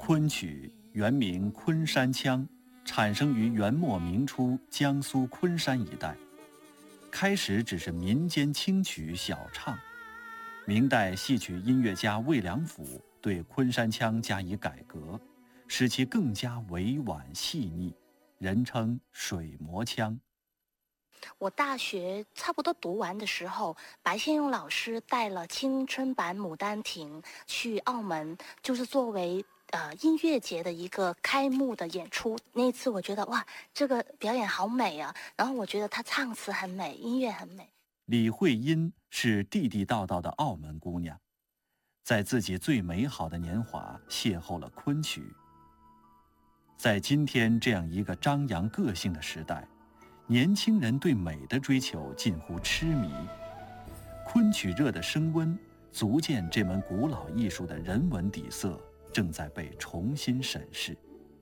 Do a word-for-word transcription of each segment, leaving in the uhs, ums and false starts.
昆曲原名昆山腔，产生于元末明初江苏昆山一带。开始只是民间轻曲小唱，明代戏曲音乐家魏良辅对昆山腔加以改革，使其更加委婉细腻，人称水磨腔。 我大学差不多读完的时候，白先勇老师带了青春版《牡丹亭》去澳门，就是作为呃音乐节的一个开幕的演出。那一次我觉得哇，这个表演好美啊！然后我觉得他唱词很美，音乐很美。 李慧英是地地道道的澳门姑娘，在自己最美好的年华邂逅了昆曲。在今天这样一个张扬个性的时代，年轻人对美的追求近乎痴迷，昆曲热的升温，足见这门古老艺术的人文底色正在被重新审视。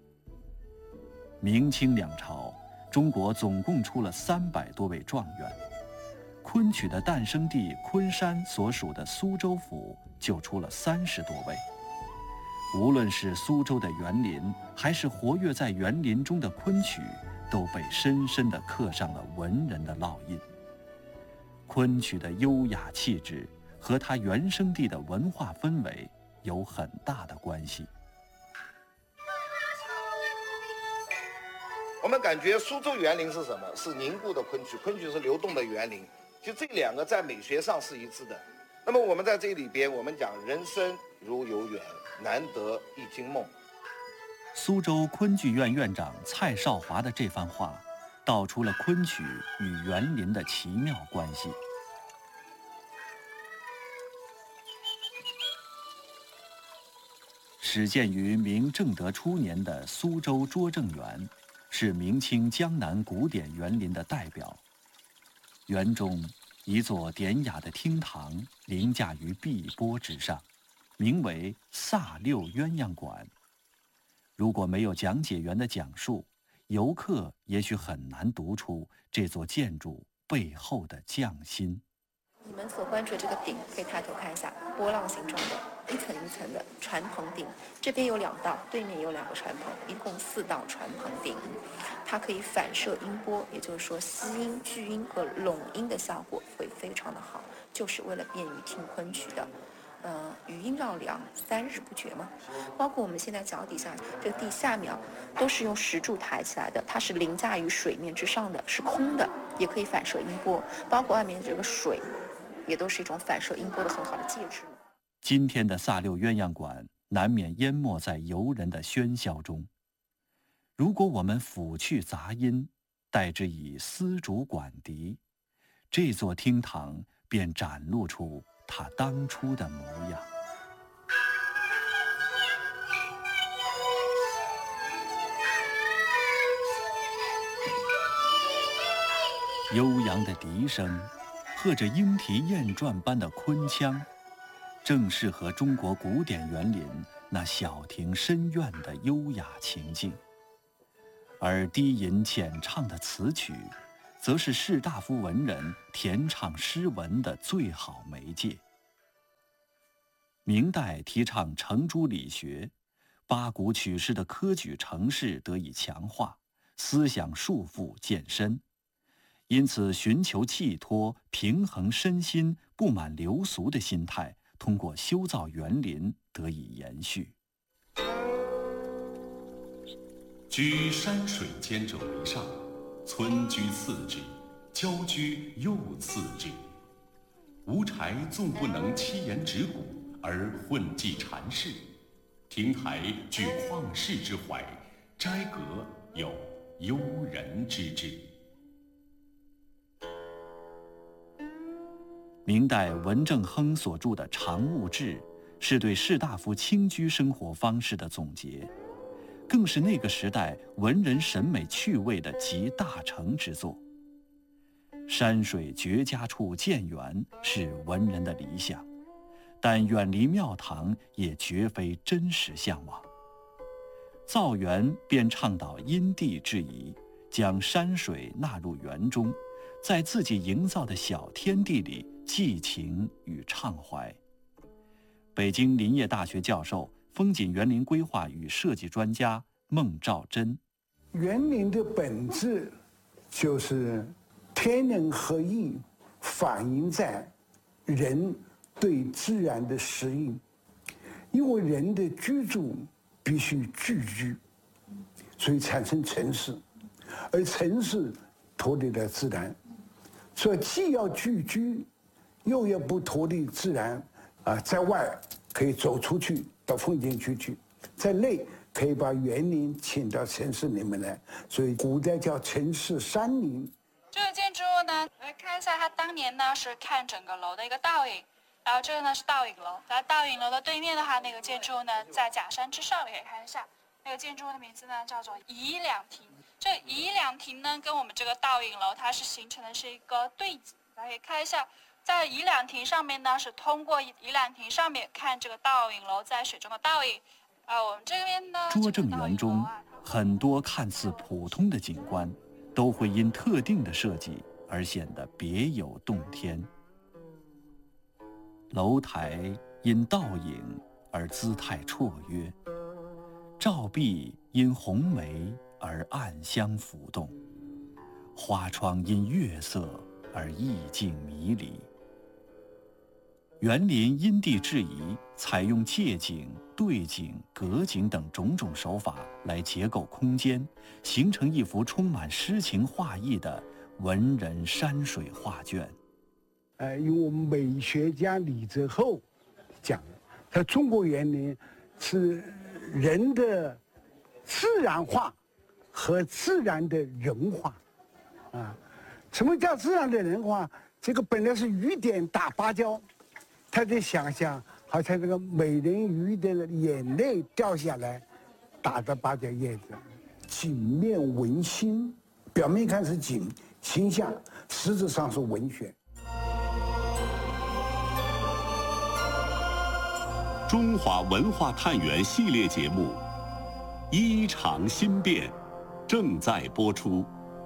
明清两朝，中国总共出了三百多位状元，昆曲的诞生地昆山所属的苏州府就出了三十多位。无论是苏州的园林，还是活跃在园林中的昆曲，都被深深地刻上了文人的烙印。昆曲的优雅气质和它原生地的文化氛围有很大的关系。 我们感觉苏州园林是什么？是凝固的昆曲，昆曲是流动的园林，就这两个在美学上是一致的。那么我们在这里边，我们讲人生如游园，难得一惊梦。 苏州昆剧院院长蔡少华的这番话，道出了昆曲与园林的奇妙关系。始建于明正德初年的苏州拙政园，是明清江南古典园林的代表。园中一座典雅的厅堂凌驾于碧波之上，名为萨六鸳鸯馆。如果没有讲解员的讲述，游客也许很难读出这座建筑背后的匠心。 你们所关注的这个顶，可以抬头看一下，波浪形状的，一层一层的船棚顶，这边有两道，对面有两个船棚，一共四道船棚顶。它可以反射音波，也就是说吸音、聚音和拢音的效果会非常的好，就是为了便于听昆曲的。呃，余音绕梁，三日不绝嘛。包括我们现在脚底下这个地下面，都是用石柱抬起来的，它是凌驾于水面之上的，是空的，也可以反射音波。包括外面这个水，也都是一种反射音波的很好的介质。 今天的萨六鸳鸯馆难免淹没在游人的喧嚣中。如果我们抚去杂音，代之以丝竹管笛，这座厅堂便展露出它当初的模样。悠扬的笛声，和着莺啼燕转般的昆腔，正适合中国古典园林那小庭深院的优雅情境。而低吟浅唱的词曲，则是士大夫文人填唱诗文的最好媒介。明代提倡程朱理学，八股曲式的科举程式得以强化，思想束缚渐深，因此寻求寄托、平衡身心、不满流俗的心态，通过修造园林得以延续。 居山水间者为上，村居次之，郊居又次之。无柴纵不能七言指古，而混迹禅室；亭台具旷世之怀，斋阁有幽人之志。 明代文正亨所著的《常务志》，是对士大夫清居生活方式的总结，更是那个时代文人审美趣味的集大成之作。山水绝佳处建园是文人的理想，但远离庙堂也绝非真实向往。造园便倡导因地制宜，将山水纳入园中，在自己营造的小天地里寄情与畅怀。北京林业大学教授、 风景园林规划与设计专家孟兆珍。 园林的本质就是天人合一，反映在人对自然的适应。因为人的居住必须聚居，所以产生城市，而城市脱离了自然，所以既要聚居，又要不脱离自然。啊，在外可以走出去到风景区去，在内可以把园林请到城市里面来，所以古代叫城市山林。 这个建筑物呢，来看一下，它当年呢是看整个楼的一个倒影。然后这个呢是倒影楼，在倒影楼的对面的话，那个建筑物呢在假山之上，你可以看一下，那个建筑物的名字呢叫做颐两亭。这颐两亭呢跟我们这个倒影楼它是形成的是一个对景，大家可以看一下，在颐两亭上面呢是通过颐两亭上面看这个倒影楼在水中的倒影。啊，我们这边呢， 拙政园中很多看似普通的景观，都会因特定的设计而显得别有洞天。楼台因倒影而姿态绰约，照壁因红梅而暗香浮动，花窗因月色而意境迷离。园林因地制宜，采用借景、对景、隔景等种种手法来结构空间，形成一幅充满诗情画意的文人山水画卷。 呃，由美学家李泽厚讲，他中国园林是人的自然化和自然的人化。啊，什么叫自然的人化？这个本来是雨点打芭蕉，他得想象好像这个美人鱼的眼泪掉下来，打的芭蕉叶子，景面文心，表面看是景形象，实质上是文学。 中华文化探源系列节目《衣裳新变》正在播出。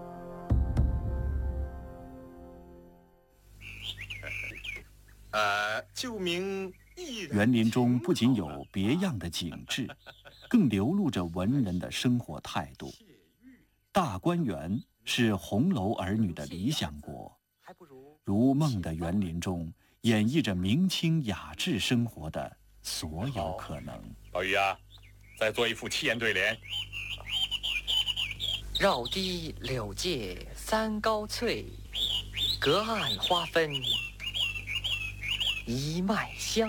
呃，旧名园林中不仅有别样的景致，更流露着文人的生活态度。大观园是红楼儿女的理想国，如梦的园林中演绎着明清雅致生活的所有可能。 老于啊，再做一副七言对联。 绕堤柳界三高翠，隔岸花分一脉香。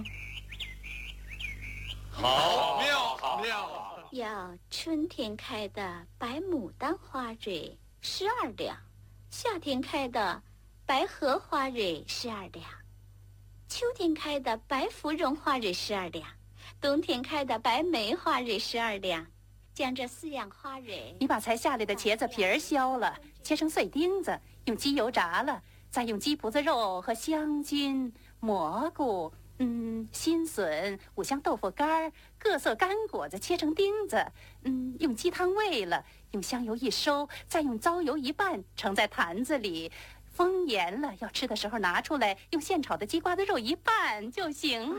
好妙，好妙！ 要春天开的白牡丹花蕊十二两，夏天开的白荷花蕊十二两，秋天开的白芙蓉花蕊十二两，冬天开的白梅花蕊十二两。将这四样花蕊， 你把才下来的茄子皮儿削了，切成碎丁子，用鸡油炸了，再用鸡脯子肉和香菌、蘑菇、嗯，新笋、五香豆腐干、各色干果子切成丁子，嗯，用鸡汤煨了，用香油一收，再用糟油一拌，盛在坛子里。封严了，要吃的时候拿出来，用现炒的鸡瓜子肉一拌就行。